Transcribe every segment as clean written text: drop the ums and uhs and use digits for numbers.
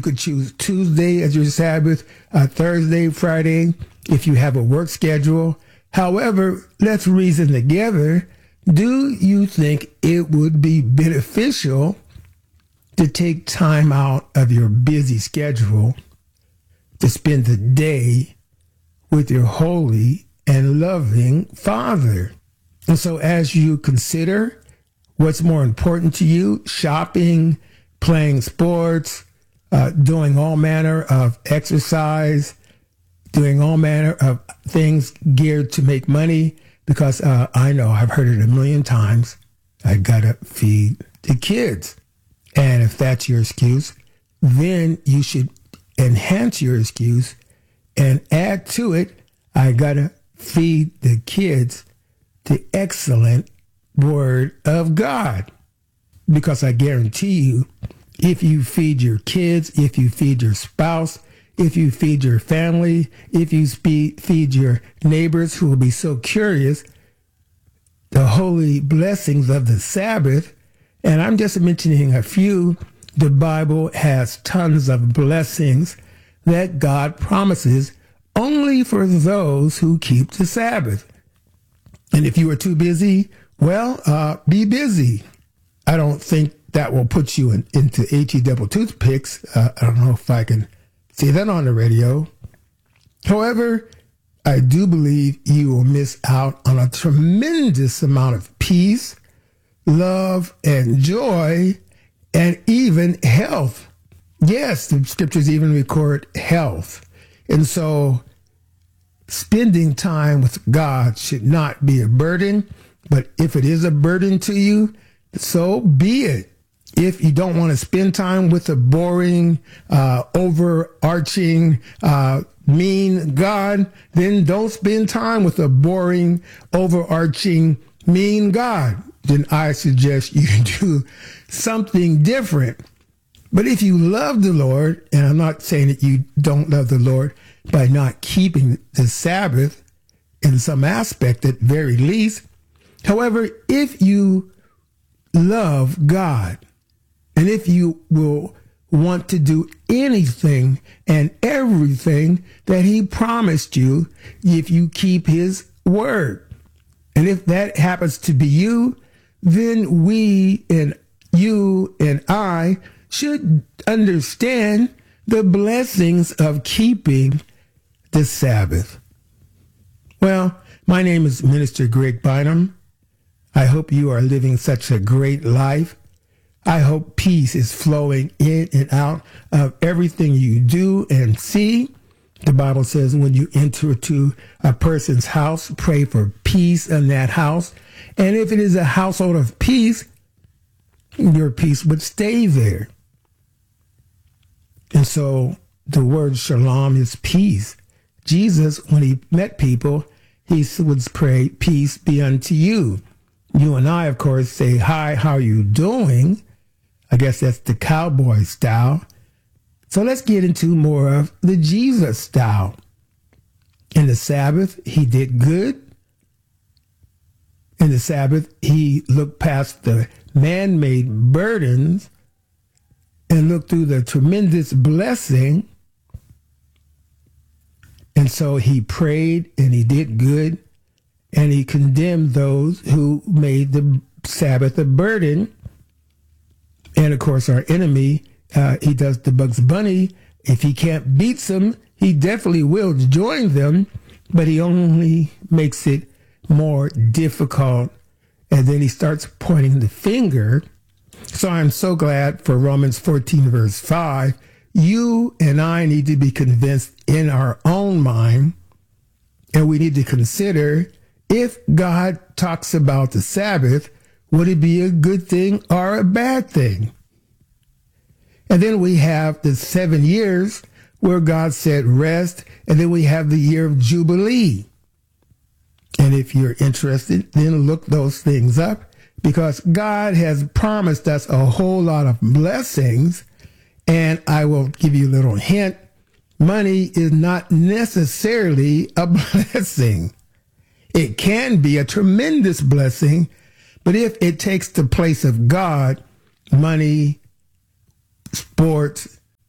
You could choose Tuesday as your Sabbath, Thursday, Friday, if you have a work schedule. However, let's reason together. Do you think it would be beneficial to take time out of your busy schedule to spend the day with your holy and loving Father? And so as you consider what's more important to you, shopping, playing sports, doing all manner of exercise, doing all manner of things geared to make money, because I know I've heard it a million times, I gotta feed the kids. And if that's your excuse, then you should enhance your excuse and add to it, I gotta feed the kids the excellent Word of God. Because I guarantee you, if you feed your kids, if you feed your spouse, if you feed your family, if you feed your neighbors who will be so curious, the holy blessings of the Sabbath, and I'm just mentioning a few, the Bible has tons of blessings that God promises only for those who keep the Sabbath. And if you are too busy, well, be busy. I don't think that will put you into HE double toothpicks. I don't know if I can say that on the radio. However, I do believe you will miss out on a tremendous amount of peace, love, and joy, and even health. Yes, the scriptures even record health. And so spending time with God should not be a burden, but if it is a burden to you, so be it. If you don't want to spend time with a boring, overarching, mean God, then don't spend time with a boring, overarching, mean God. Then I suggest you do something different. But if you love the Lord, and I'm not saying that you don't love the Lord by not keeping the Sabbath in some aspect at very least. However, if you love God, and if you will want to do anything and everything that he promised you, if you keep his word. And if that happens to be you, then we and you and I should understand the blessings of keeping the Sabbath. Well, my name is Minister Greg Bynum. I hope you are living such a great life. I hope peace is flowing in and out of everything you do and see. The Bible says when you enter to a person's house, pray for peace in that house. And if it is a household of peace, your peace would stay there. And so the word shalom is peace. Jesus, when he met people, he would pray, peace be unto you. You and I, of course, say, hi, how are you doing? I guess that's the cowboy style. So let's get into more of the Jesus style. In the Sabbath, he did good. In the Sabbath, he looked past the man-made burdens and looked through the tremendous blessing. And so he prayed and he did good. And he condemned those who made the Sabbath a burden. And of course, our enemy, he does the Bugs Bunny. If he can't beat them, he definitely will join them, but he only makes it more difficult. And then he starts pointing the finger. So I'm so glad for Romans 14, verse 5. You and I need to be convinced in our own mind, and we need to consider if God talks about the Sabbath, would it be a good thing or a bad thing? And then we have the 7 years where God said rest, and then we have the year of Jubilee. And if you're interested, then look those things up, because God has promised us a whole lot of blessings. And I will give you a little hint. Money is not necessarily a blessing. It can be a tremendous blessing, but if it takes the place of God, money, sports,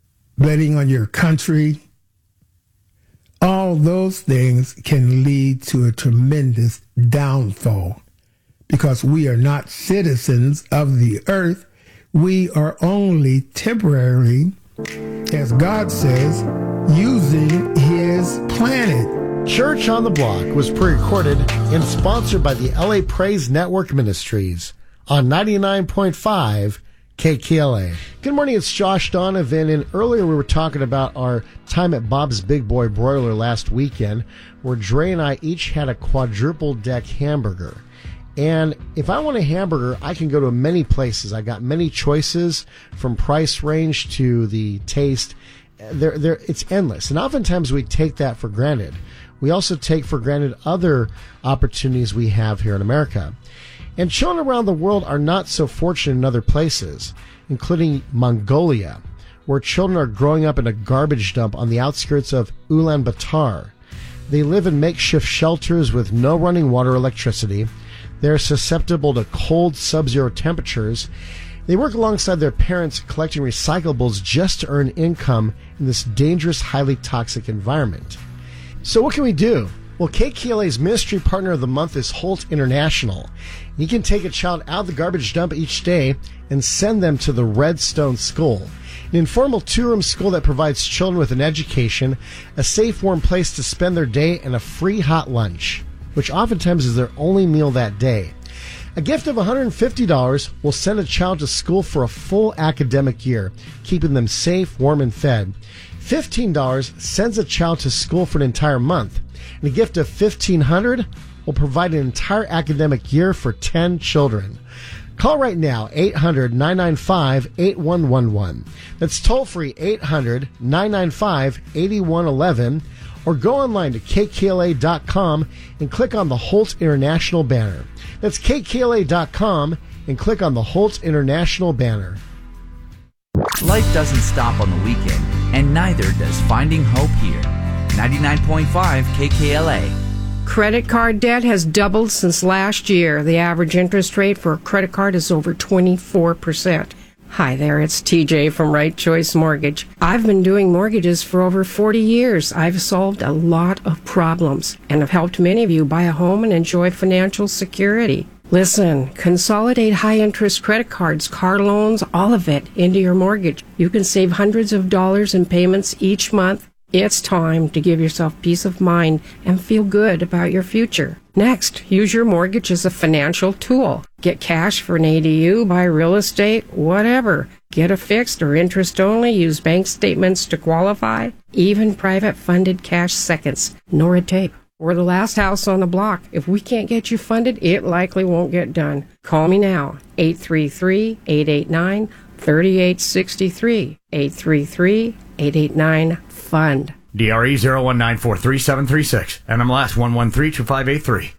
betting on your country, all those things can lead to a tremendous downfall because we are not citizens of the earth. We are only temporarily, as God says, using his planet. Church on the Block was pre-recorded and sponsored by the LA Praise Network Ministries on 99.5 KKLA. Good morning, it's Josh Donovan, and earlier we were talking about our time at Bob's Big Boy Broiler last weekend, where Dre and I each had a quadruple deck hamburger. And if I want a hamburger, I can go to many places. I got many choices from price range to the taste. It's endless. And oftentimes we take that for granted. We also take for granted other opportunities we have here in America. And children around the world are not so fortunate in other places, including Mongolia, where children are growing up in a garbage dump on the outskirts of Ulaanbaatar. They live in makeshift shelters with no running water or electricity. They're susceptible to cold, sub-zero temperatures. They work alongside their parents collecting recyclables just to earn income in this dangerous, highly toxic environment. So what can we do? Well, KKLA's ministry partner of the month is Holt International. You can take a child out of the garbage dump each day and send them to the Redstone School, an informal two-room school that provides children with an education, a safe, warm place to spend their day, and a free hot lunch, which oftentimes is their only meal that day. A gift of $150 will send a child to school for a full academic year, keeping them safe, warm, and fed. $15 sends a child to school for an entire month. And a gift of $1,500 will provide an entire academic year for 10 children. Call right now, 800-995-8111. That's toll-free, 800-995-8111. Or go online to kkla.com and click on the Holt International banner. That's kkla.com and click on the Holt International banner. Life doesn't stop on the weekend, and neither does finding hope here. 99.5 KKLA. Credit card debt has doubled since last year. The average interest rate for a credit card is over 24%. Hi there, it's TJ from Right Choice Mortgage. I've been doing mortgages for over 40 years. I've solved a lot of problems and have helped many of you buy a home and enjoy financial security. Listen, consolidate high-interest credit cards, car loans, all of it into your mortgage. You can save hundreds of dollars in payments each month. It's time to give yourself peace of mind and feel good about your future. Next, use your mortgage as a financial tool. Get cash for an ADU, buy real estate, whatever. Get a fixed or interest only, use bank statements to qualify. Even private funded cash seconds. Nora Tape. We're the last house on the block. If we can't get you funded, it likely won't get done. Call me now, 833-889-3863. 833-889-FUND. DRE 01943736. NMLS 1132583.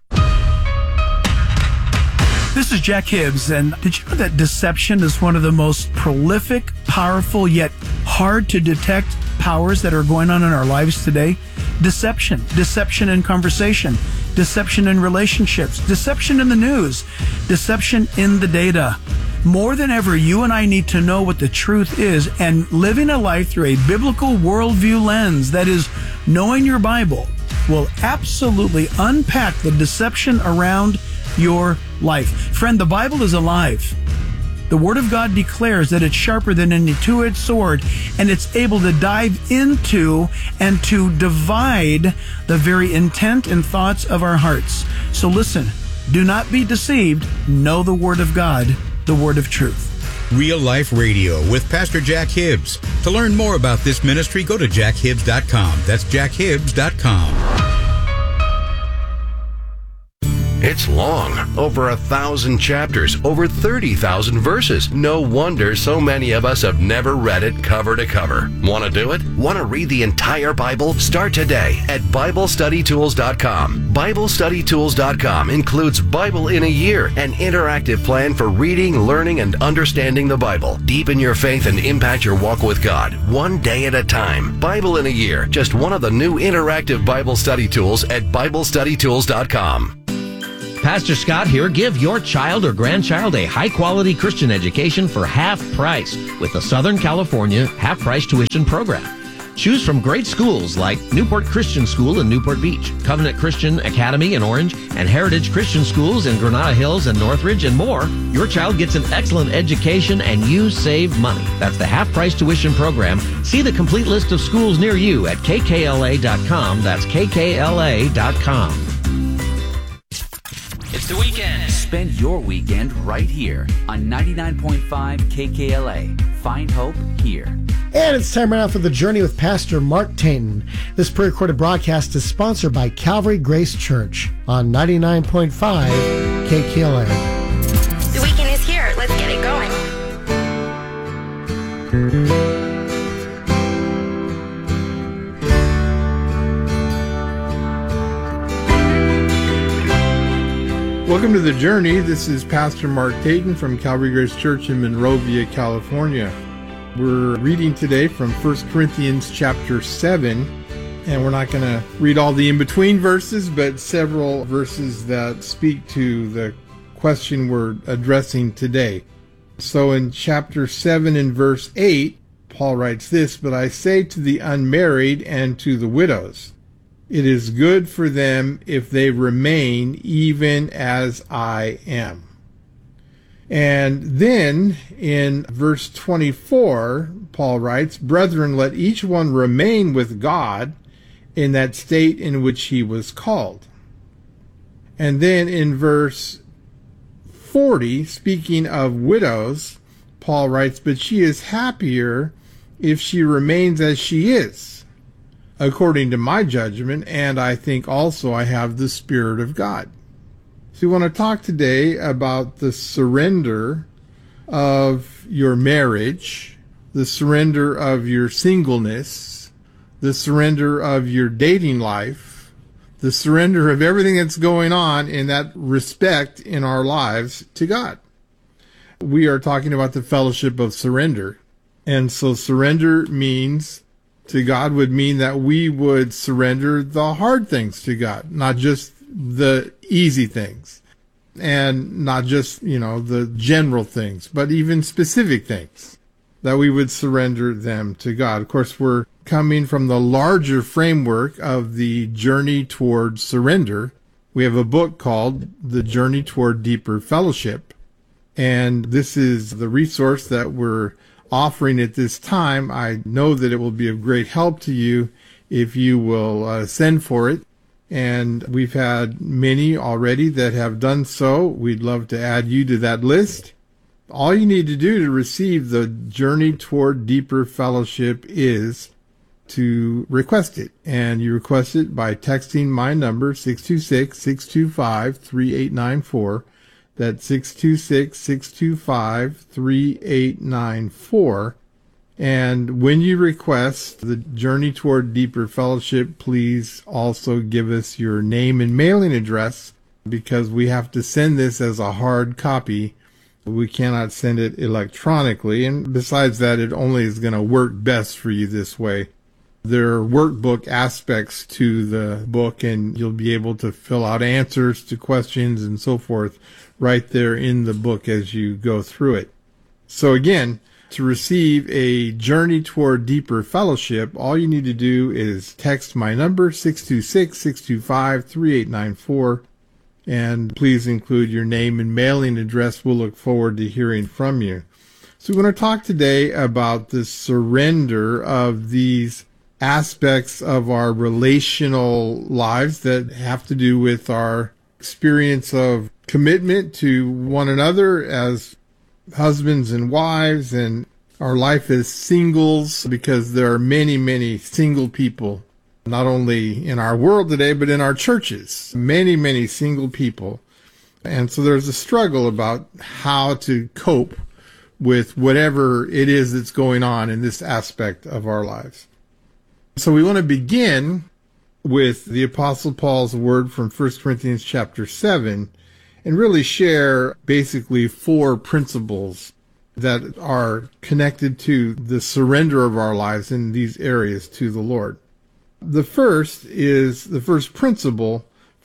This is Jack Hibbs, and did you know that deception is one of the most prolific, powerful, yet hard to detect powers that are going on in our lives today? Deception in conversation, deception in relationships, deception in the news, deception in the data. More than ever, you and I need to know what the truth is, and living a life through a biblical worldview lens, that is, knowing your Bible, will absolutely unpack the deception around your life. Friend, the Bible is alive. The Word of God declares that it's sharper than any two-edged sword, and it's able to dive into and to divide the very intent and thoughts of our hearts. So listen, do not be deceived. Know the Word of God, the Word of truth. Real Life Radio with Pastor Jack Hibbs. To learn more about this ministry, go to jackhibbs.com. That's jackhibbs.com. It's long, over 1,000 chapters, over 30,000 verses. No wonder so many of us have never read it cover to cover. Want to do it? Want to read the entire Bible? Start today at BibleStudyTools.com. BibleStudyTools.com includes Bible in a Year, an interactive plan for reading, learning, and understanding the Bible. Deepen your faith and impact your walk with God, one day at a time. Bible in a Year, just one of the new interactive Bible study tools at BibleStudyTools.com. Pastor Scott here. Give your child or grandchild a high-quality Christian education for half price with the Southern California half-price tuition program. Choose from great schools like Newport Christian School in Newport Beach, Covenant Christian Academy in Orange, and Heritage Christian Schools in Granada Hills and Northridge, and more. Your child gets an excellent education and you save money. That's the half-price tuition program. See the complete list of schools near you at kkla.com. That's kkla.com. It's the weekend. Spend your weekend right here on 99.5 KKLA. Find hope here. And it's time right now for The Journey with Pastor Mark Tainton. This pre-recorded broadcast is sponsored by Calvary Grace Church on 99.5 KKLA. The weekend is here. Let's get it going. Welcome to The Journey. This is Pastor Mark Tainton from Calvary Grace Church in Monrovia, California. We're reading today from 1 Corinthians chapter 7, and we're not going to read all the in-between verses, but several verses that speak to the question we're addressing today. So in chapter 7 and verse 8, Paul writes this, "But I say to the unmarried and to the widows, it is good for them if they remain even as I am." And then in verse 24, Paul writes, "Brethren, let each one remain with God in that state in which he was called." And then in verse 40, speaking of widows, Paul writes, "But she is happier if she remains as she is, according to my judgment, and I think also I have the Spirit of God." So we want to talk today about the surrender of your marriage, the surrender of your singleness, the surrender of your dating life, the surrender of everything that's going on in that respect in our lives to God. We are talking about the fellowship of surrender. And so surrender means to God would mean that we would surrender the hard things to God, not just the easy things, and not just, the general things, but even specific things, that we would surrender them to God. Of course, we're coming from the larger framework of the journey toward surrender. We have a book called The Journey Toward Deeper Fellowship, and this is the resource that we're offering at this time. I know that it will be of great help to you if you will send for it. And we've had many already that have done so. We'd love to add you to that list. All you need to do to receive the Journey Toward Deeper Fellowship is to request it. And you request it by texting my number, 626-625-3894. That's 626-625-3894. And when you request the Journey Toward Deeper Fellowship, please also give us your name and mailing address, because we have to send this as a hard copy. We cannot send it electronically. And besides that, it only is going to work best for you this way. There are workbook aspects to the book, and you'll be able to fill out answers to questions and so forth right there in the book as you go through it. So again, to receive a Journey Toward Deeper Fellowship, all you need to do is text my number, 626-625-3894, and please include your name and mailing address. We'll look forward to hearing from you. So we're going to talk today about the surrender of these aspects of our relational lives that have to do with our experience of commitment to one another as husbands and wives, and our life as singles, because there are many, many single people, not only in our world today, but in our churches. Many, many single people. And so there's a struggle about how to cope with whatever it is that's going on in this aspect of our lives. So we want to begin with the Apostle Paul's word from 1 Corinthians chapter 7, and really share basically 4 principles that are connected to the surrender of our lives in these areas to the Lord. The first principle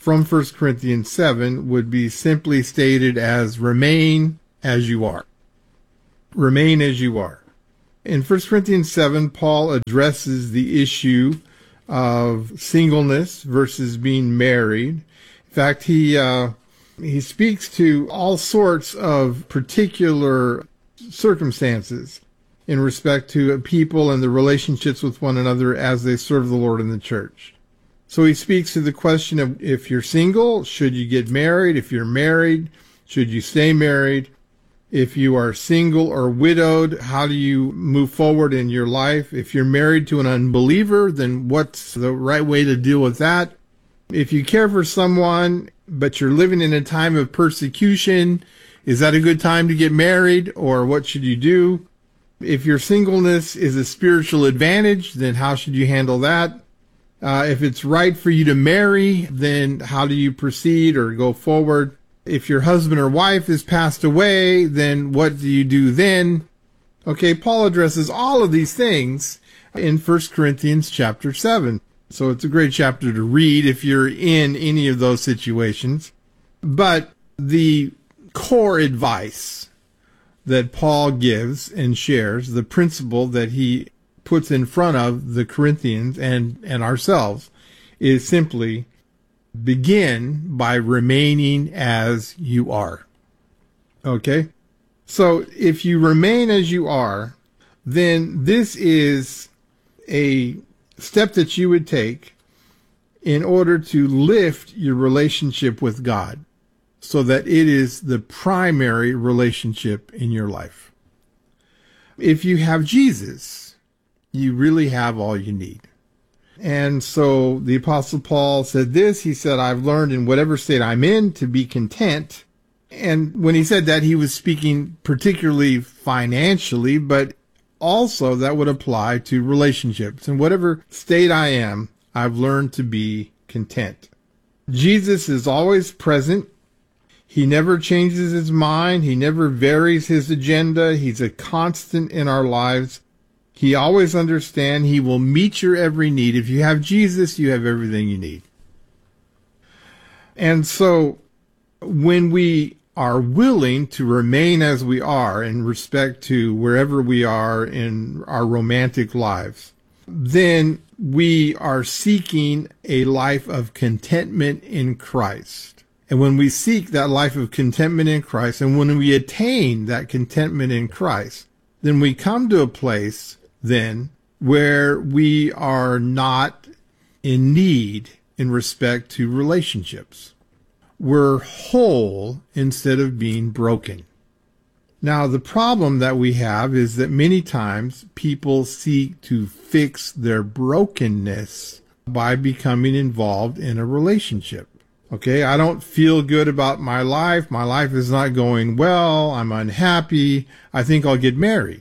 from 1 Corinthians 7 would be simply stated as remain as you are. Remain as you are. In 1 Corinthians 7, Paul addresses the issue of singleness versus being married. In fact, he speaks to all sorts of particular circumstances in respect to people and the relationships with one another as they serve the Lord in the church. So he speaks to the question of if you're single, should you get married? If you're married, should you stay married? If you are single or widowed, how do you move forward in your life? If you're married to an unbeliever, then what's the right way to deal with that? If you care for someone, but you're living in a time of persecution, is that a good time to get married, or what should you do? If your singleness is a spiritual advantage, then how should you handle that? If it's right for you to marry, then how do you proceed or go forward? If your husband or wife has passed away, then what do you do then? Okay, Paul addresses all of these things in 1 Corinthians chapter 7. So it's a great chapter to read if you're in any of those situations. But the core advice that Paul gives and shares, the principle that he puts in front of the Corinthians and ourselves, is simply begin by remaining as you are. Okay? So if you remain as you are, then this is a step that you would take in order to lift your relationship with God so that it is the primary relationship in your life. If you have Jesus, you really have all you need. And so the Apostle Paul said this. He said, I've learned in whatever state I'm in to be content. And when he said that, he was speaking particularly financially, but also that would apply to relationships. In whatever state I am, I've learned to be content. Jesus is always present. He never changes his mind. He never varies his agenda. He's a constant in our lives. He always understands. He will meet your every need. If you have Jesus, you have everything you need. And so when we are willing to remain as we are in respect to wherever we are in our romantic lives, then we are seeking a life of contentment in Christ. And when we seek that life of contentment in Christ, and when we attain that contentment in Christ, then we come to a place then where we are not in need in respect to relationships. We're whole instead of being broken. Now, the problem that we have is that many times people seek to fix their brokenness by becoming involved in a relationship. Okay, I don't feel good about my life. My life is not going well. I'm unhappy. I think I'll get married.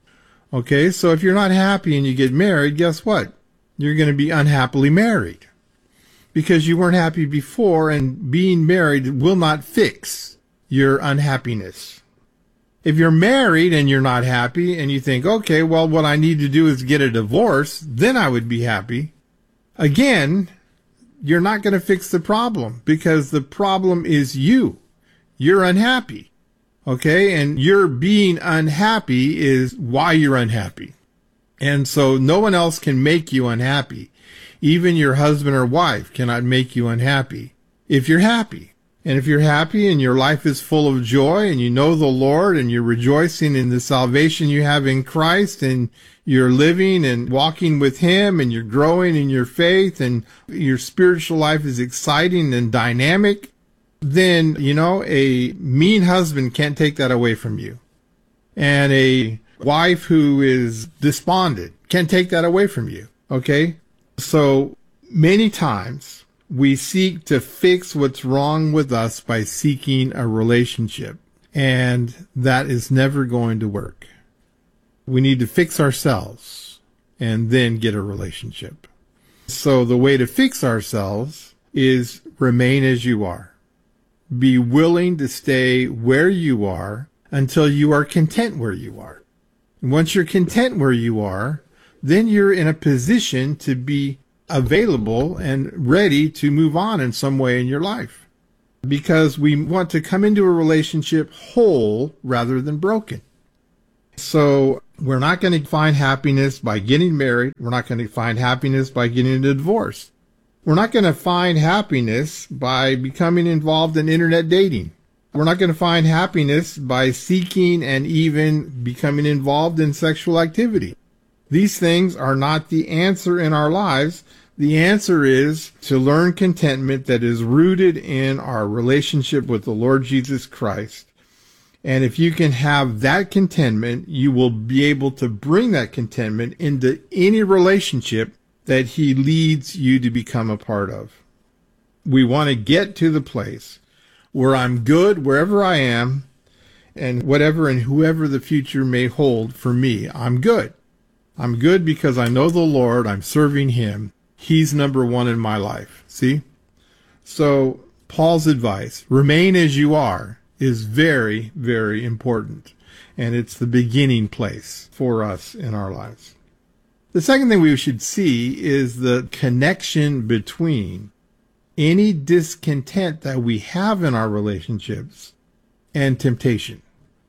Okay, so if you're not happy and you get married, guess what? You're going to be unhappily married because you weren't happy before, and being married will not fix your unhappiness. If you're married and you're not happy and you think, okay, well, what I need to do is get a divorce, then I would be happy. Again, you're not going to fix the problem because the problem is you. You're unhappy. Okay, and your being unhappy is why you're unhappy. And so no one else can make you unhappy. Even your husband or wife cannot make you unhappy if you're happy. And if you're happy and your life is full of joy and you know the Lord and you're rejoicing in the salvation you have in Christ and you're living and walking with Him and you're growing in your faith and your spiritual life is exciting and dynamic, then, a mean husband can't take that away from you. And a wife who is despondent can't take that away from you. Okay? So many times we seek to fix what's wrong with us by seeking a relationship. And that is never going to work. We need to fix ourselves and then get a relationship. So the way to fix ourselves is remain as you are. Be willing to stay where you are until you are content where you are. And once you're content where you are, then you're in a position to be available and ready to move on in some way in your life. Because we want to come into a relationship whole rather than broken. So we're not going to find happiness by getting married. We're not going to find happiness by getting a divorce. We're not going to find happiness by becoming involved in internet dating. We're not going to find happiness by seeking and even becoming involved in sexual activity. These things are not the answer in our lives. The answer is to learn contentment that is rooted in our relationship with the Lord Jesus Christ. And if you can have that contentment, you will be able to bring that contentment into any relationship that He leads you to become a part of. We want to get to the place where I'm good wherever I am, and whatever and whoever the future may hold for me, I'm good. I'm good because I know the Lord, I'm serving Him. He's number one in my life. See? So Paul's advice, remain as you are, is very, very important. And it's the beginning place for us in our lives. The second thing we should see is the connection between any discontent that we have in our relationships and temptation.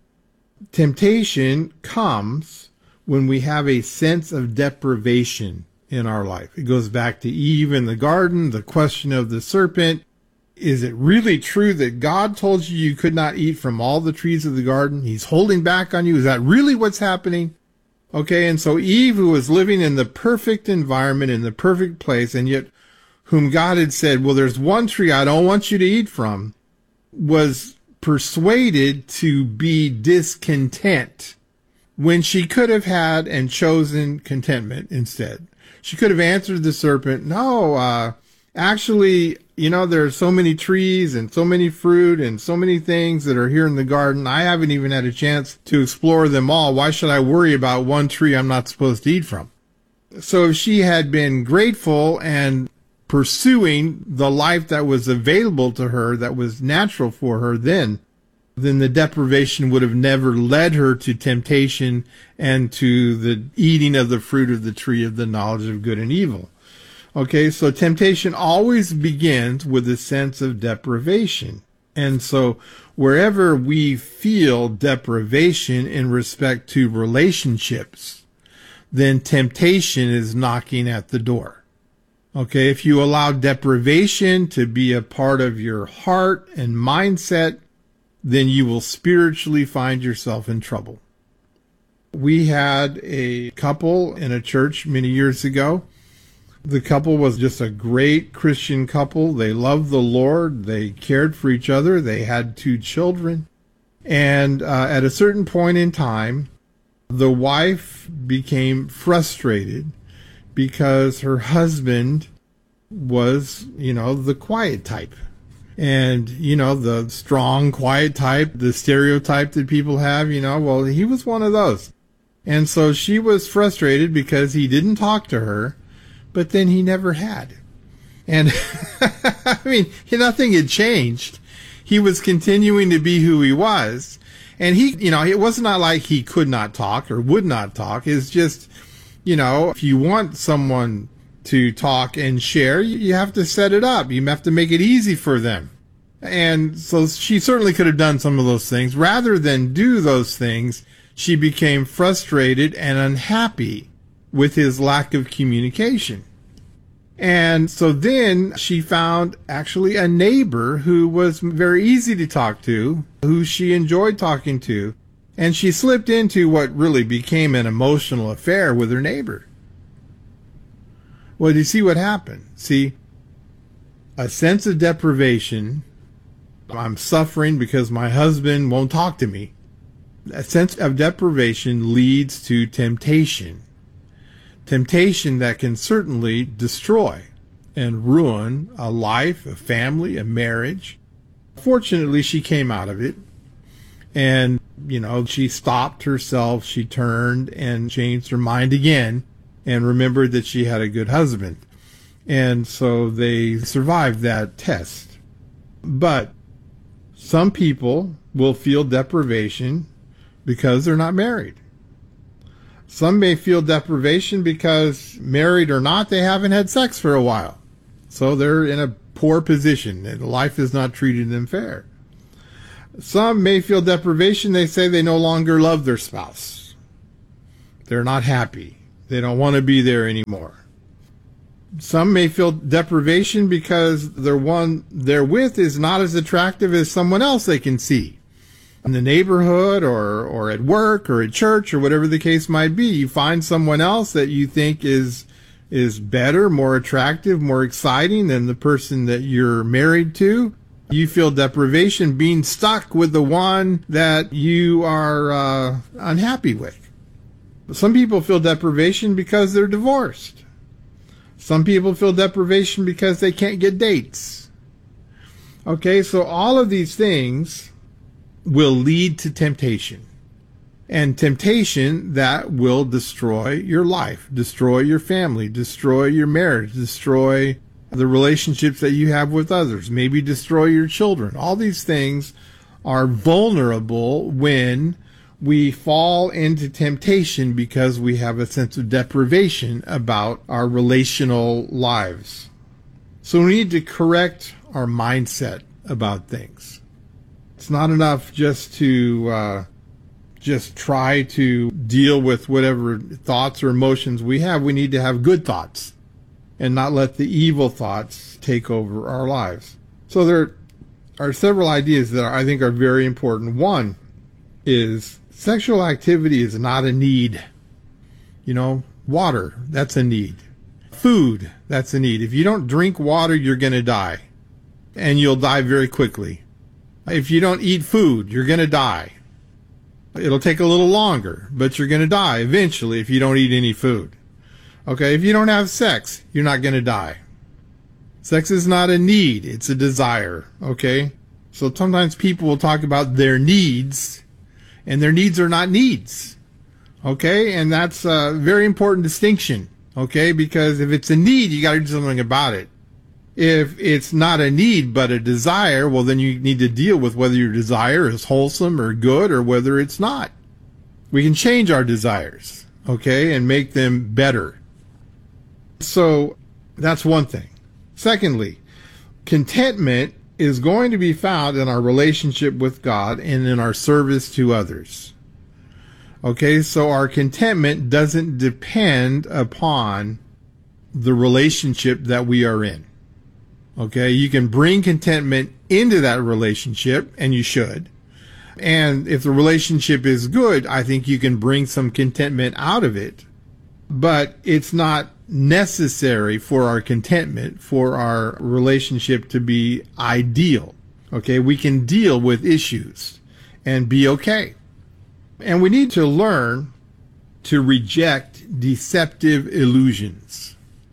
Temptation comes when we have a sense of deprivation in our life. It goes back to Eve in the garden, the question of the serpent. Is it really true that God told you you could not eat from all the trees of the garden? He's holding back on you. Is that really what's happening? Okay, and so Eve, who was living in the perfect environment, in the perfect place, and yet whom God had said, well, there's one tree I don't want you to eat from, was persuaded to be discontent when she could have had and chosen contentment instead. She could have answered the serpent, no, actually, there are so many trees and so many fruit and so many things that are here in the garden. I haven't even had a chance to explore them all. Why should I worry about one tree I'm not supposed to eat from? So if she had been grateful and pursuing the life that was available to her, that was natural for her, then the deprivation would have never led her to temptation and to the eating of the fruit of the tree of the knowledge of good and evil. Okay, so temptation always begins with a sense of deprivation. And so wherever we feel deprivation in respect to relationships, then temptation is knocking at the door. Okay, if you allow deprivation to be a part of your heart and mindset, then you will spiritually find yourself in trouble. We had a couple in a church many years ago. The couple was just a great Christian couple. They loved the Lord. They cared for each other. They had 2 children. And at a certain point in time, the wife became frustrated because her husband was, the quiet type. And, the strong, quiet type, the stereotype that people have, well, he was one of those. And so she was frustrated because he didn't talk to her, but then he never had. And, nothing had changed. He was continuing to be who he was. And it was not like he could not talk or would not talk. It's just, if you want someone to talk and share, you have to set it up. You have to make it easy for them. And so she certainly could have done some of those things. Rather than do those things, she became frustrated and unhappy with his lack of communication. And so then she found actually a neighbor who was very easy to talk to, who she enjoyed talking to. And she slipped into what really became an emotional affair with her neighbor. Well, do you see what happened? See, a sense of deprivation. I'm suffering because my husband won't talk to me. A sense of deprivation leads to temptation. Temptation that can certainly destroy and ruin a life, a family, a marriage. Fortunately, she came out of it. And, she stopped herself. She turned and changed her mind again and remembered that she had a good husband. And so they survived that test. But some people will feel deprivation because they're not married. Some may feel deprivation because, married or not, they haven't had sex for a while. So they're in a poor position and life has not treated them fair. Some may feel deprivation. They say they no longer love their spouse. They're not happy. They don't want to be there anymore. Some may feel deprivation because the one they're with is not as attractive as someone else they can see in the neighborhood or at work or at church or whatever the case might be. You find someone else that you think is better, more attractive, more exciting than the person that you're married to. You feel deprivation being stuck with the one that you are unhappy with. Some people feel deprivation because they're divorced. Some people feel deprivation because they can't get dates. Okay, so all of these things will lead to temptation. And temptation that will destroy your life, destroy your family, destroy your marriage, destroy the relationships that you have with others, maybe destroy your children. All these things are vulnerable when we fall into temptation because we have a sense of deprivation about our relational lives. So we need to correct our mindset about things. It's not enough just to just try to deal with whatever thoughts or emotions we have. We need to have good thoughts and not let the evil thoughts take over our lives. So there are several ideas that I think are very important. One is sexual activity is not a need. You know, water, that's a need. Food, that's a need. If you don't drink water, you're going to die. And you'll die very quickly. If you don't eat food, you're going to die. It'll take a little longer, but you're going to die eventually if you don't eat any food. Okay, if you don't have sex, you're not going to die. Sex is not a need, it's a desire. Okay? So sometimes people will talk about their needs, and their needs are not needs. Okay? And that's a very important distinction. Okay? Because if it's a need, you got to do something about it. If it's not a need but a desire, well, then you need to deal with whether your desire is wholesome or good or whether it's not. We can change our desires, okay, and make them better. So that's one thing. Secondly, contentment is going to be found in our relationship with God and in our service to others. Okay, so our contentment doesn't depend upon the relationship that we are in. Okay, you can bring contentment into that relationship, and you should. And if the relationship is good, I think you can bring some contentment out of it. But it's not necessary for our contentment, for our relationship to be ideal. Okay, we can deal with issues and be okay. And we need to learn to reject deceptive illusions.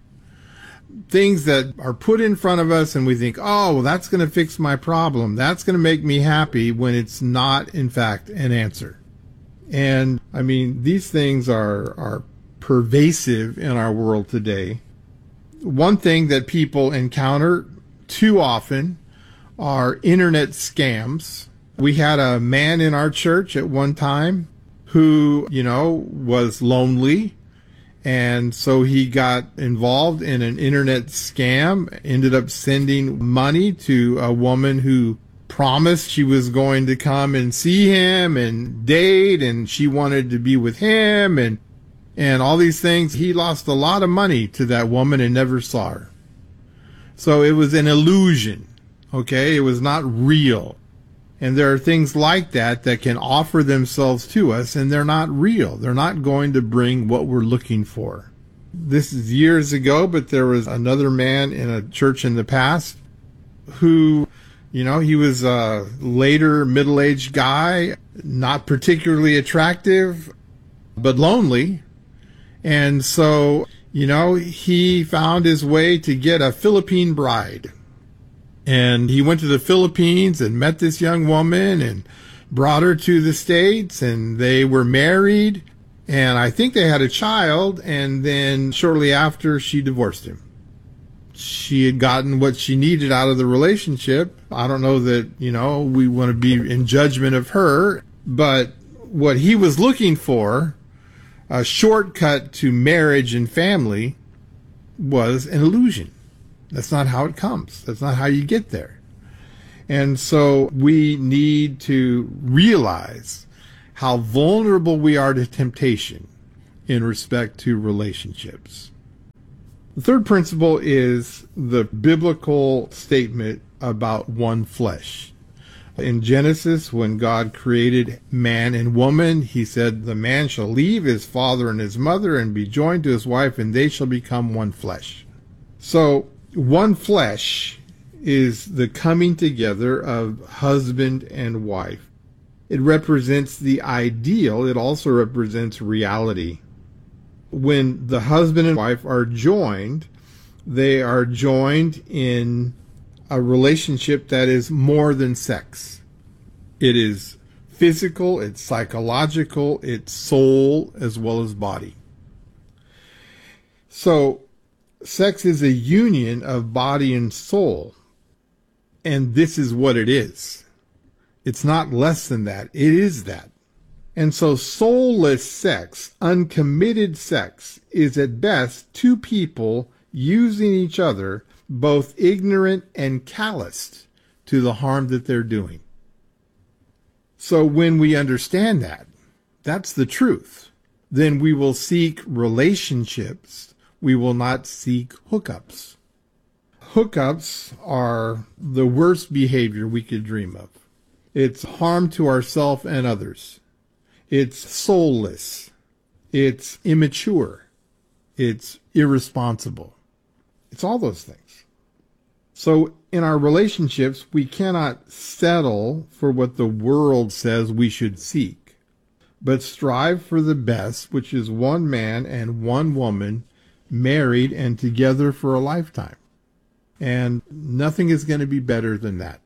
Things that are put in front of us and we think, oh, well, that's going to fix my problem. That's going to make me happy, when it's not, in fact, an answer. And, I mean, these things are pervasive in our world today. One thing that people encounter too often are internet scams. We had a man in our church at one time who, was lonely. And so he got involved in an internet scam, ended up sending money to a woman who promised she was going to come and see him and date, and she wanted to be with him and all these things. He lost a lot of money to that woman and never saw her. So it was an illusion, okay? It was not real. And there are things like that that can offer themselves to us, and they're not real. They're not going to bring what we're looking for. This is years ago, but there was another man in a church in the past who, he was a later middle-aged guy, not particularly attractive, but lonely. And so, he found his way to get a Philippine bride. And he went to the Philippines and met this young woman and brought her to the States, and they were married, and I think they had a child, and then shortly after she divorced him. She had gotten what she needed out of the relationship. I don't know that, we want to be in judgment of her, but what he was looking for a shortcut to marriage and family was an illusion. That's not how it comes. That's not how you get there. And so we need to realize how vulnerable we are to temptation in respect to relationships. The third principle is the biblical statement about one flesh. In Genesis, when God created man and woman, he said, the man shall leave his father and his mother and be joined to his wife, and they shall become one flesh. So, one flesh is the coming together of husband and wife. It represents the ideal. It also represents reality. When the husband and wife are joined, they are joined in a relationship that is more than sex. It is physical, it's psychological, it's soul as well as body. So, sex is a union of body and soul. And this is what it is. It's not less than that. It is that. And so soulless sex, uncommitted sex, is at best two people using each other, both ignorant and calloused to the harm that they're doing. So when we understand that, that's the truth, then we will seek relationships. We will not seek hookups. Hookups are the worst behavior we could dream of. It's harm to ourselves and others. It's soulless. It's immature. It's irresponsible. It's all those things. So in our relationships, we cannot settle for what the world says we should seek, but strive for the best, which is one man and one woman married and together for a lifetime. And nothing is going to be better than that.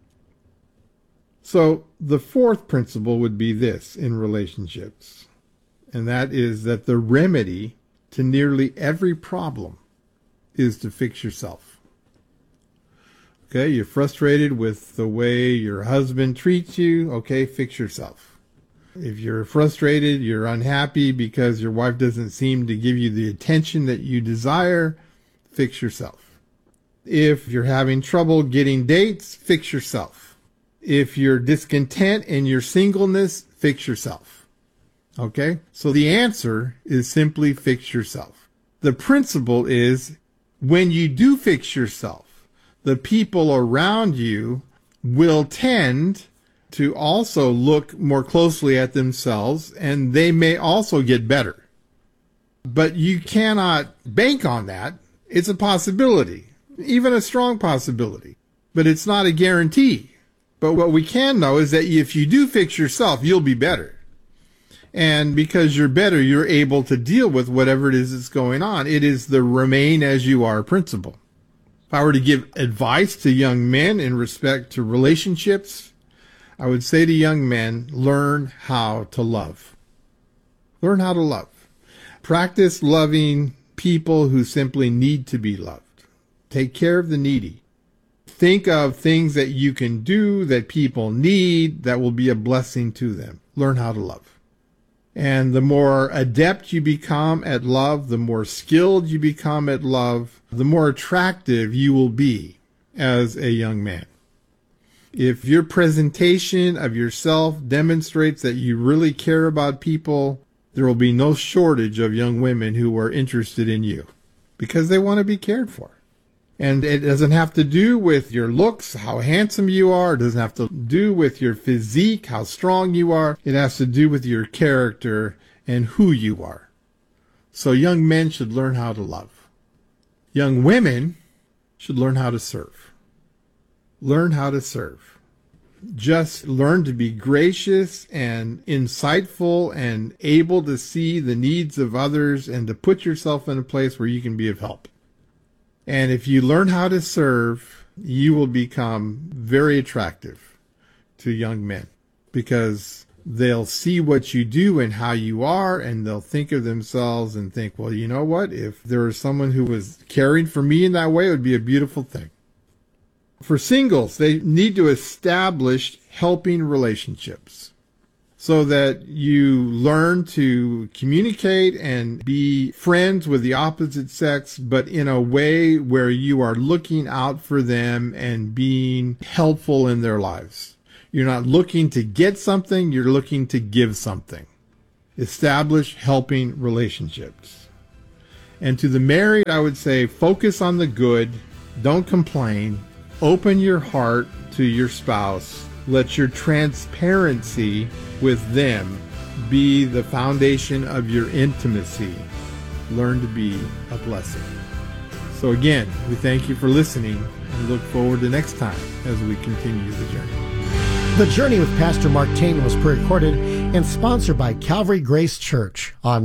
So the fourth principle would be this in relationships, and that is that the remedy to nearly every problem is to fix yourself. Okay, you're frustrated with the way your husband treats you. Okay, fix yourself. If you're frustrated, you're unhappy because your wife doesn't seem to give you the attention that you desire, fix yourself. If you're having trouble getting dates, fix yourself. If you're discontent in your singleness, fix yourself. Okay? So the answer is simply fix yourself. The principle is when you do fix yourself, the people around you will tend to also look more closely at themselves, and they may also get better. But you cannot bank on that. It's a possibility, even a strong possibility, but it's not a guarantee. But what we can know is that if you do fix yourself, you'll be better. And because you're better, you're able to deal with whatever it is that's going on. It is the remain as you are principle. If I were to give advice to young men in respect to relationships, I would say to young men, learn how to love. Learn how to love. Practice loving people who simply need to be loved. Take care of the needy. Think of things that you can do that people need that will be a blessing to them. Learn how to love. And the more adept you become at love, the more skilled you become at love, the more attractive you will be as a young man. If your presentation of yourself demonstrates that you really care about people, there will be no shortage of young women who are interested in you because they want to be cared for. And it doesn't have to do with your looks, how handsome you are. It doesn't have to do with your physique, how strong you are. It has to do with your character and who you are. So young men should learn how to love. Young women should learn how to serve. Learn how to serve. Just learn to be gracious and insightful and able to see the needs of others and to put yourself in a place where you can be of help. And if you learn how to serve, you will become very attractive to young men because they'll see what you do and how you are, and they'll think of themselves and think, well, you know what? If there was someone who was caring for me in that way, it would be a beautiful thing. For singles, they need to establish helping relationships. so that you learn to communicate and be friends with the opposite sex, but in a way where you are looking out for them and being helpful in their lives. You're not looking to get something, you're looking to give something. Establish helping relationships. And to the married, I would say focus on the good, don't complain, open your heart to your spouse. Let your transparency with them be the foundation of your intimacy. Learn to be a blessing. So again, we thank you for listening and look forward to next time as we continue the journey. The Journey with Pastor Mark Tayton was pre-recorded and sponsored by Calvary Grace Church on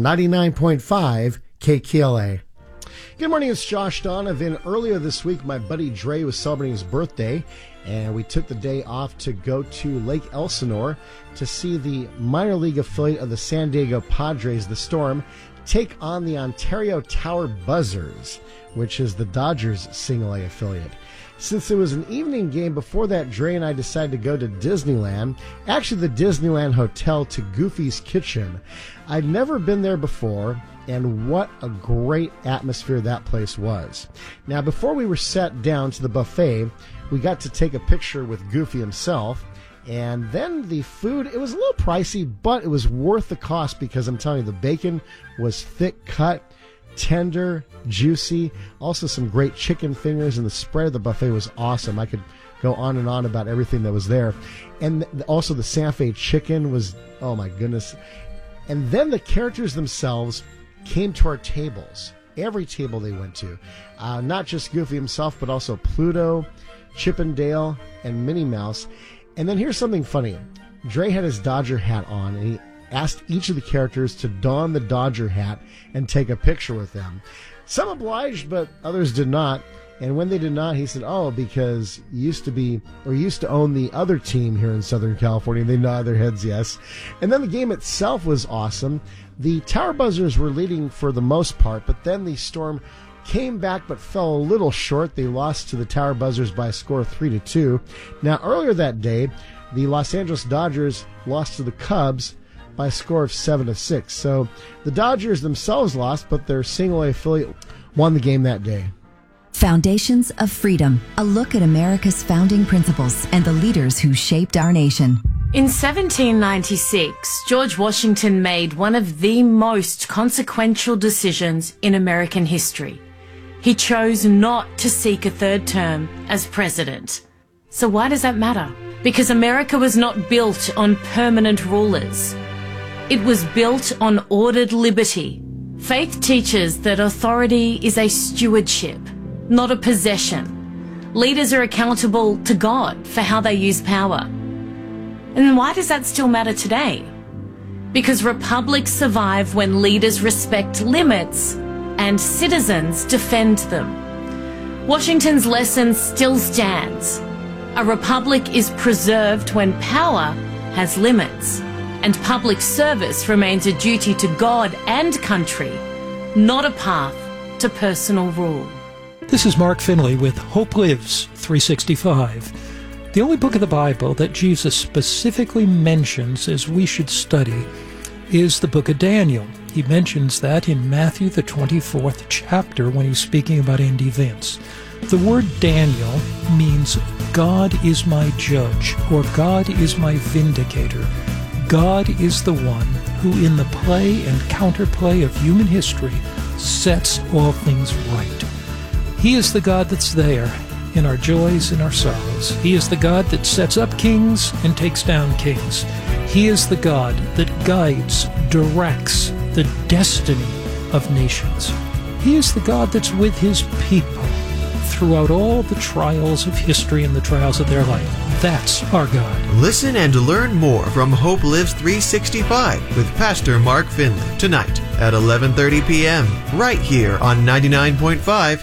99.5 KKLA. Good morning, it's Josh Donovan. Earlier this week, my buddy Dre was celebrating his birthday, and we took the day off to go to Lake Elsinore to see the minor league affiliate of the San Diego Padres, the Storm, take on the Ontario Tower Buzzers, which is the Dodgers single A affiliate. Since it was an evening game, before that, Dre and I decided to go to Disneyland, actually the Disneyland Hotel, to Goofy's Kitchen. I'd never been there before, and what a great atmosphere that place was. Now, before we were sat down to the buffet, we got to take a picture with Goofy himself, and then the food, it was a little pricey, but it was worth the cost because I'm telling you, the bacon was thick cut, tender, juicy, also some great chicken fingers, and the spread of the buffet was awesome. I could go on and on about everything that was there. And also the Santa Fe chicken was, oh my goodness. And then the characters themselves came to our tables, every table they went to. Not just Goofy himself, but also Pluto, Chip and Dale, and Minnie Mouse. And then here's something funny. Dre had his Dodger hat on, and he asked each of the characters to don the Dodger hat and take a picture with them. Some obliged, but others did not. And when they did not, he said, oh, because you used to own the other team here in Southern California. And they nod their heads yes. And then the game itself was awesome. The Tower Buzzers were leading for the most part, but then the Storm came back but fell a little short. They lost to the Tower Buzzers by a score of 3-2. Now, earlier that day, the Los Angeles Dodgers lost to the Cubs by a score of 7-6. So the Dodgers themselves lost, but their single A affiliate won the game that day. Foundations of Freedom, a look at America's founding principles and the leaders who shaped our nation. In 1796, George Washington made one of the most consequential decisions in American history. He chose not to seek a third term as president. So why does that matter? Because America was not built on permanent rulers. It was built on ordered liberty. Faith teaches that authority is a stewardship, not a possession. Leaders are accountable to God for how they use power. And why does that still matter today? Because republics survive when leaders respect limits and citizens defend them. Washington's lesson still stands. A republic is preserved when power has limits, and public service remains a duty to God and country, not a path to personal rule. This is Mark Finley with Hope Lives 365. The only book of the Bible that Jesus specifically mentions as we should study is the book of Daniel. He mentions that in Matthew, the 24th chapter, when he's speaking about end events. The word Daniel means God is my judge, or God is my vindicator. God is the one who, in the play and counterplay of human history, sets all things right. He is the God that's there in our joys and our sorrows. He is the God that sets up kings and takes down kings. He is the God that guides, directs the destiny of nations. He is the God that's with his people throughout all the trials of history and the trials of their life. That's our God. Listen and learn more from Hope Lives 365 with Pastor Mark Finley tonight at 11:30 p.m. right here on 99.5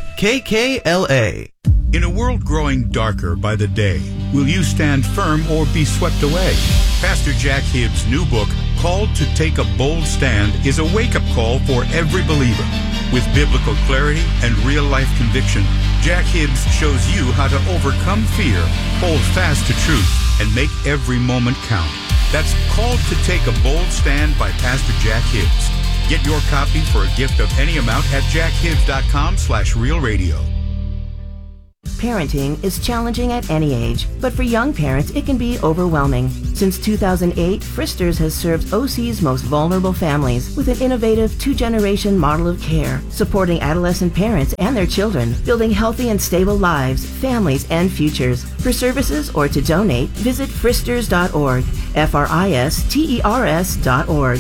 KKLA. In a world growing darker by the day, will you stand firm or be swept away? Pastor Jack Hibbs' new book, Called to Take a Bold Stand, is a wake-up call for every believer. With biblical clarity and real-life conviction, Jack Hibbs shows you how to overcome fear, hold fast to truth, and make every moment count. That's Called to Take a Bold Stand by Pastor Jack Hibbs. Get your copy for a gift of any amount at jackhibbs.com/realradio. Parenting is challenging at any age, but for young parents, it can be overwhelming. Since 2008, Fristers has served OC's most vulnerable families with an innovative 2-generation model of care, supporting adolescent parents and their children, building healthy and stable lives, families, and futures. For services or to donate, visit fristers.org, fristers.org,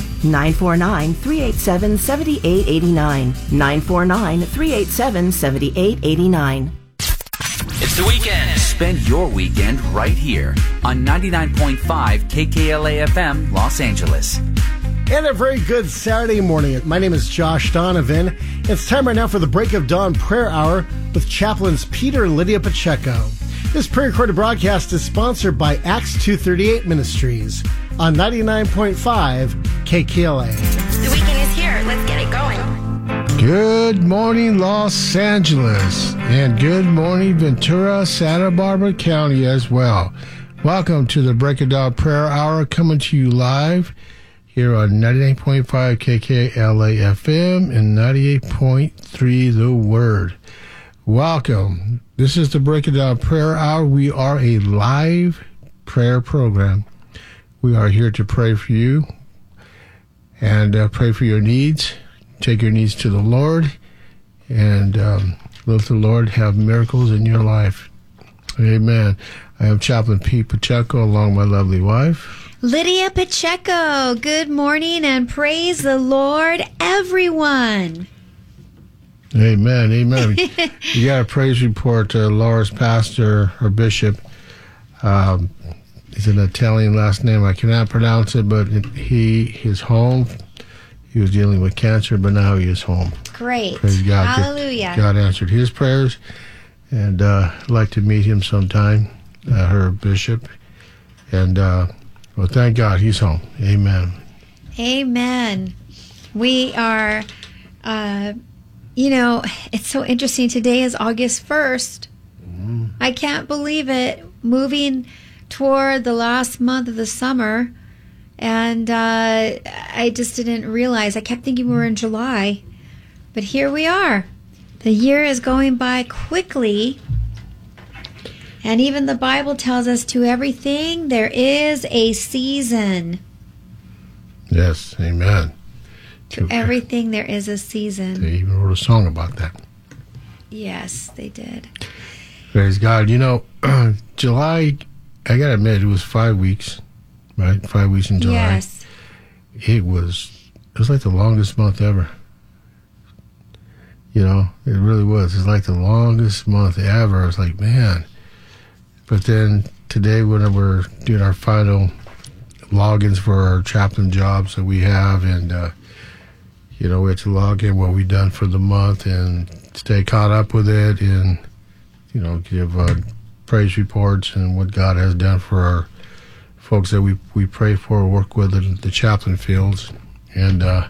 949-387-7889, 949-387-7889. It's the weekend. Spend your weekend right here on 99.5 KKLA FM, Los Angeles. And a very good Saturday morning. My name is Josh Donovan. It's time right now for the Break of Dawn Prayer Hour with Chaplains Peter and Lydia Pacheco. This pre-recorded broadcast is sponsored by Acts 238 Ministries on 99.5 KKLA. The weekend is here. Let's get it going. Good morning, Los Angeles, and good morning, Ventura, Santa Barbara County as well. Welcome to the Break of Dawn Prayer Hour, coming to you live here on 99.5 KKLA FM and 98.3 The Word. Welcome. This is the Break of Dawn Prayer Hour. We are a live prayer program. We are here to pray for you and pray for your needs. Take your needs to the Lord, and let the Lord have miracles in your life. Amen. I am Chaplain Pete Pacheco, along with my lovely wife, Lydia Pacheco. Good morning, and praise the Lord, everyone. Amen. Amen. You got a praise report. Laura's pastor, or bishop, it's an Italian last name. I cannot pronounce it, but his home. He was dealing with cancer, but now he is home. Great. Praise God. Hallelujah. God answered his prayers, and I'd like to meet him sometime, her bishop. And, well, thank God he's home. Amen. Amen. We are, it's so interesting. Today is August 1st. I can't believe it. Moving toward the last month of the summer. And I just didn't realize. I kept thinking we were in July. But here we are. The year is going by quickly. And even the Bible tells us to everything there is a season. Yes, amen. To everything there is a season. They even wrote a song about that. Yes, they did. Praise God. July, I got to admit, it was 5 weeks. Right, 5 weeks in July. Yes. It was like the longest month ever. It really was. It's like the longest month ever. I was like, man. But then today, when we're doing our final logins for our chaplain jobs that we have, and we have to log in what we've done for the month and stay caught up with it, and give praise reports and what God has done for our folks that we pray for, work with in the chaplain fields. And I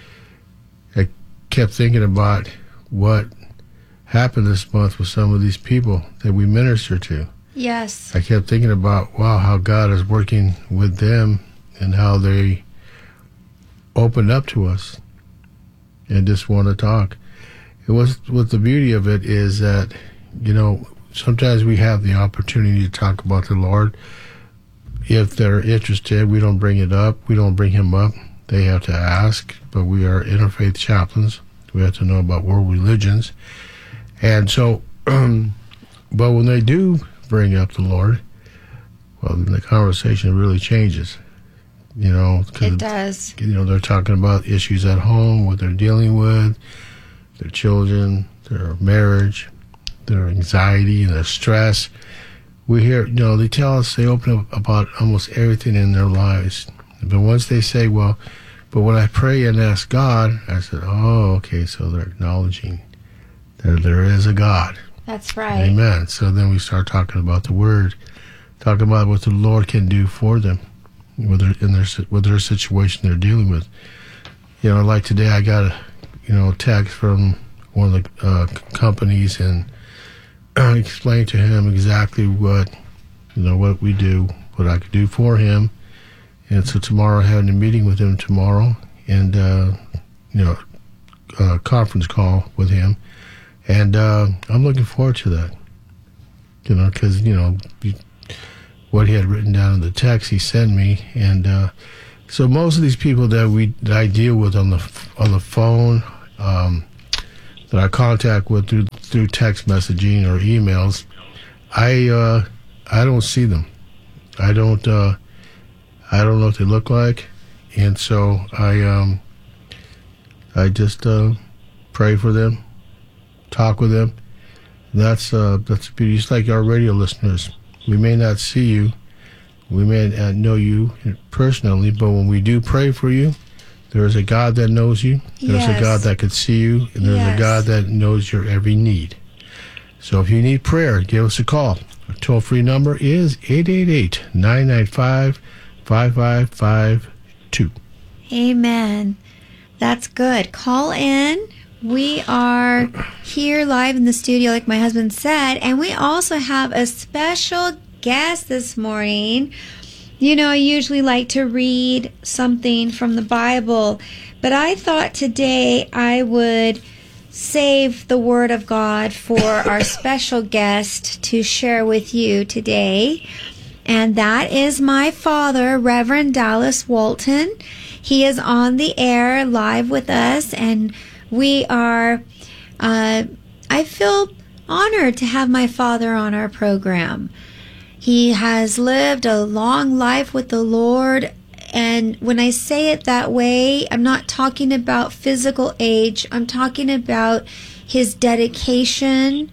kept thinking about what happened this month with some of these people that we minister to. Yes. I kept thinking about, wow, how God is working with them and how they opened up to us and just want to talk. What the beauty of it is that, sometimes we have the opportunity to talk about the Lord. If they're interested, we don't bring it up. We don't bring him up. They have to ask, but we are interfaith chaplains. We have to know about world religions. And so, but when they do bring up the Lord, well, then the conversation really changes. It does. They're talking about issues at home, what they're dealing with, their children, their marriage, their anxiety, their stress. We hear, they tell us, they open up about almost everything in their lives. But once they say, well, but when I pray and ask God, I said, oh, okay, so they're acknowledging that there is a God. That's right. Amen. So then we start talking about the Word, talking about what the Lord can do for them, whether in their situation they're dealing with. Like today I got a text from one of the companies, and explained to him exactly what we do, what I could do for him, And so tomorrow, having a meeting with him tomorrow, and a conference call with him, and I'm looking forward to that. Because what he had written down in the text he sent me, and so most of these people that I deal with on the phone, that I contact with through text messaging or emails, I don't see them. I don't know what they look like, and so I just pray for them, talk with them. That's beauty. Just like our radio listeners, we may not see you, we may not know you personally, but when we do pray for you, there is a God that knows you. There's a God that could see you, and there's a God that knows your every need. So if you need prayer, give us a call. Our toll-free number is 888-995-5552. Amen. That's good. Call in. We are here live in the studio, like my husband said, and we also have a special guest this morning. I usually like to read something from the Bible, but I thought today I would save the Word of God for our special guest to share with you today, and that is my father, Reverend Dallas Walton. He is on the air live with us, and we are, I feel honored to have my father on our program. He has lived a long life with the Lord, and when I say it that way, I'm not talking about physical age. I'm talking about his dedication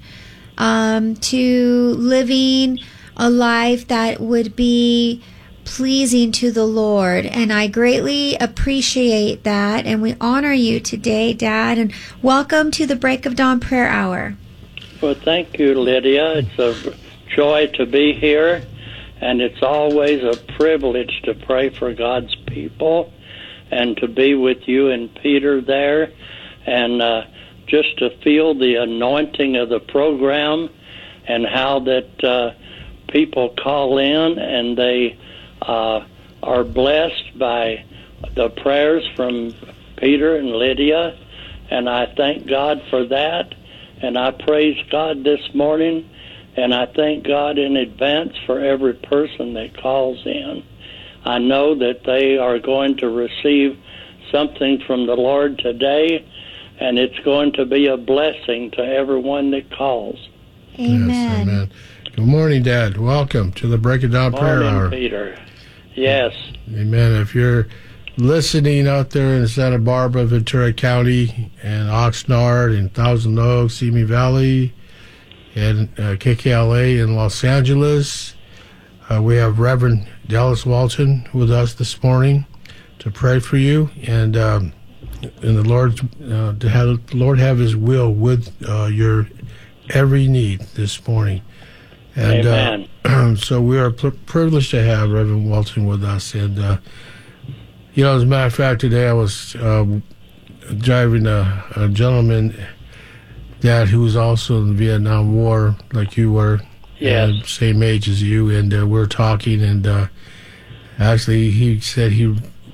to living a life that would be pleasing to the Lord, and I greatly appreciate that, and we honor you today, Dad, and welcome to the Break of Dawn Prayer Hour. Well, thank you, Lydia. It's a joy to be here, and it's always a privilege to pray for God's people and to be with you and Peter there, and just to feel the anointing of the program and how that people call in and they are blessed by the prayers from Peter and Lydia, and I thank God for that, and I praise God this morning, and I thank God in advance for every person that calls in. I know that they are going to receive something from the Lord today, and it's going to be a blessing to everyone that calls. Amen. Yes, amen. Good morning, Dad. Welcome to the Break of Dawn Prayer Hour. Peter. Yes. Amen. If you're listening out there in Santa Barbara, Ventura County, and Oxnard, and Thousand Oaks, Simi Valley, and KKLA in Los Angeles, we have Reverend Dallas Walton with us this morning to pray for you, and the Lord to have the Lord have His will with your every need this morning. And Amen. So we are privileged to have Reverend Walton with us. And, as a matter of fact, today I was driving a gentleman, Dad, who was also in the Vietnam War, like you were. Yes. Same age as you. And we were talking, and actually he said he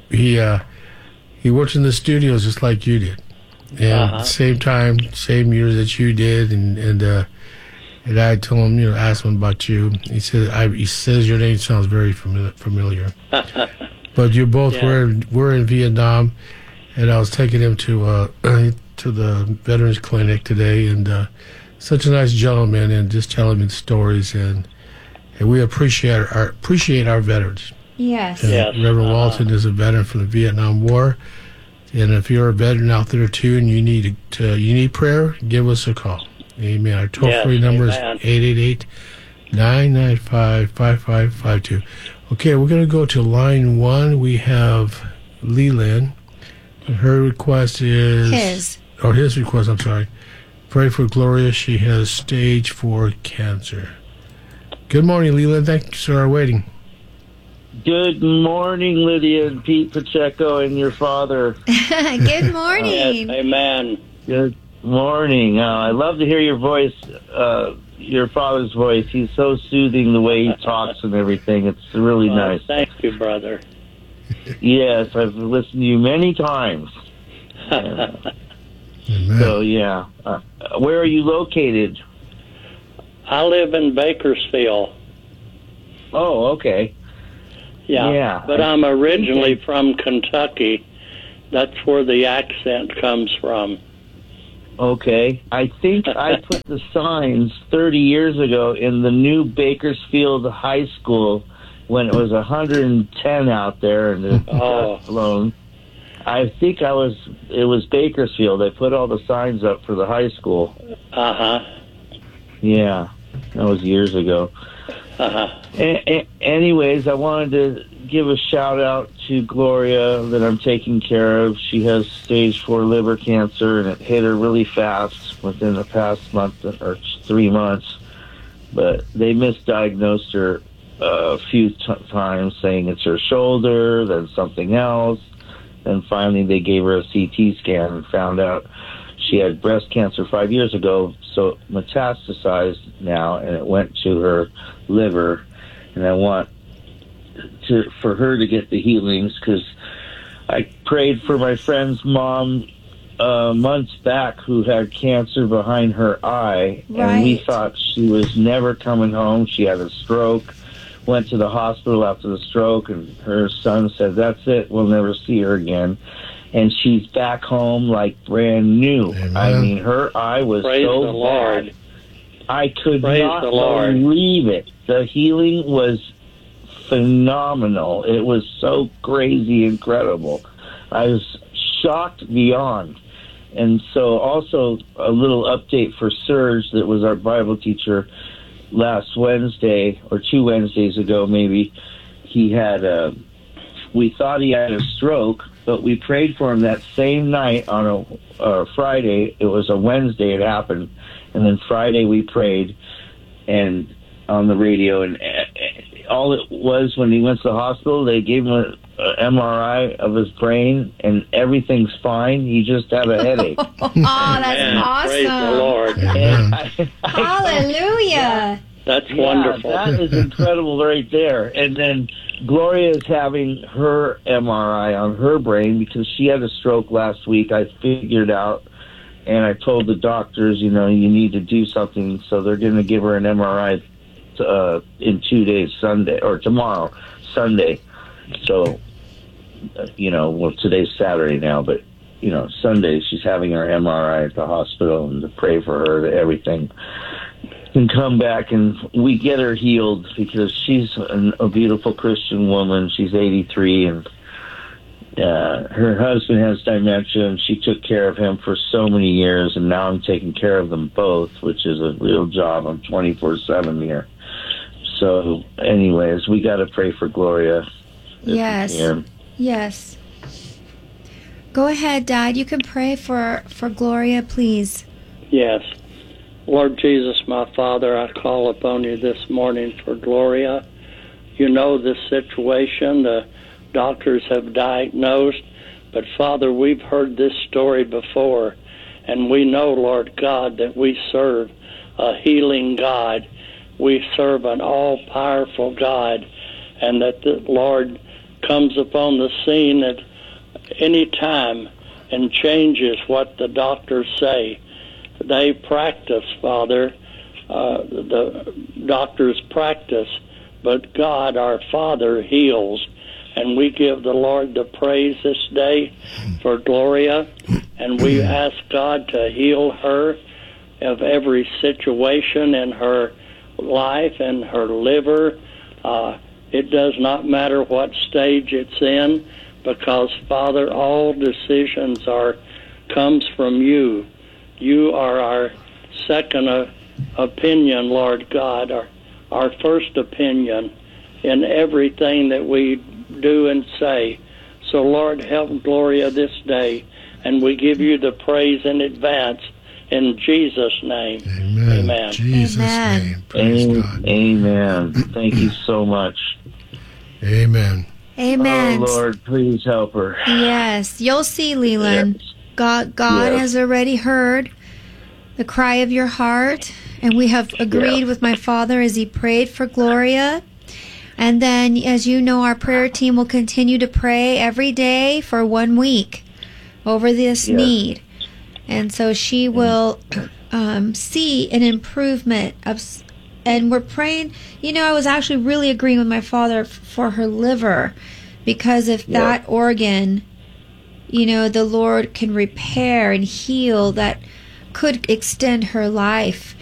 works in the studios just like you did. And same time, same year that you did, and I told him, asked him about you. He says your name sounds very familiar. But you both were in Vietnam, and I was taking him to the Veterans Clinic today, and such a nice gentleman, and just telling me stories, and we appreciate our veterans. Yes. And Reverend Walton is a veteran from the Vietnam War, and if you're a veteran out there too, and you need prayer, give us a call. Amen. Our toll-free number is 888-995-5552. Okay, we're going to go to line 1. We have Leland. Her request is... his request, I'm sorry. Pray for Gloria. She has stage 4 cancer. Good morning, Leland. Thanks for waiting. Good morning, Lydia and Pete Pacheco and your father. Good morning. Yes, amen. Good morning. I love to hear your voice, your father's voice. He's so soothing the way he talks and everything. It's really nice. Thank you, brother. Yes, I've listened to you many times. So, yeah. Where are you located? I live in Bakersfield. Oh, okay. Yeah. But I'm originally from Kentucky. That's where the accent comes from. Okay. I think I put the signs 30 years ago in the new Bakersfield High School when it was 110 out there and it blown. I think it was Bakersfield. They put all the signs up for the high school. Yeah, that was years ago. Anyways, I wanted to give a shout out to Gloria that I'm taking care of. She has stage 4 liver cancer, and it hit her really fast within the past month or 3 months. But they misdiagnosed her a few times, saying it's her shoulder, then something else. And finally, they gave her a CT scan and found out she had breast cancer 5 years ago, so it metastasized now, and it went to her liver. And I want for her to get the healings, because I prayed for my friend's mom months back who had cancer behind her eye, and we thought she was never coming home. She had a stroke, went to the hospital after the stroke, and her son said, "That's it, we'll never see her again." And she's back home like brand new. Amen. I mean, her eye was so bad. I could not believe it. The healing was phenomenal. It was so crazy incredible. I was shocked beyond. And so also a little update for Serge, that was our Bible teacher last Wednesday, or 2 Wednesdays ago maybe. He had we thought he had a stroke, but we prayed for him that same night on a Friday. It was a Wednesday it happened. And then Friday we prayed and on the radio, and all it was, when he went to the hospital, they gave him an MRI of his brain, and everything's fine. He just had a headache. Oh, that's awesome. Praise the Lord. Hallelujah. That's wonderful. That is incredible right there. And then Gloria is having her MRI on her brain because she had a stroke last week. I figured out, and I told the doctors, you need to do something. So they're going to give her an MRI in 2 days, Sunday, or tomorrow, Sunday. So, today's Saturday now, but, Sunday she's having her MRI at the hospital, and to pray for her that everything can come back and we get her healed, because she's a beautiful Christian woman. She's 83, and her husband has dementia, and she took care of him for so many years, and now I'm taking care of them both, which is a real job. I'm 24/7 here. So, anyways, we got to pray for Gloria. Yes. Yes. Go ahead, Dad. You can pray for Gloria, please. Yes. Lord Jesus, my Father, I call upon you this morning for Gloria. You know this situation the doctors have diagnosed, but Father, we've heard this story before, and we know, Lord God, that we serve a healing God. We serve an all-powerful God, and that the Lord comes upon the scene at any time and changes what the doctors say. They practice, Father. The doctors practice, but God, our Father, heals. And we give the Lord the praise this day for Gloria, and we ask God to heal her of every situation in her life and her liver. It does not matter what stage it's in, because, Father, all decisions comes from you. You are our second opinion, Lord God, our first opinion in everything that we do and say. So, Lord, help Gloria this day, and we give you the praise in advance. In Jesus' name. Amen. Amen. Jesus' name. Praise God. Amen. Thank you so much. Amen. Amen. Oh, Lord, please help her. Yes. You'll see, Leland. Yes. God has already heard the cry of your heart, and we have agreed with my father as he prayed for Gloria. And then, as you know, our prayer team will continue to pray every day for 1 week over this need. And so she will see an improvement of, and we're praying. You know, I was actually really agreeing with my father for her liver, because if that organ, you know, the Lord can repair and heal, that could extend her life.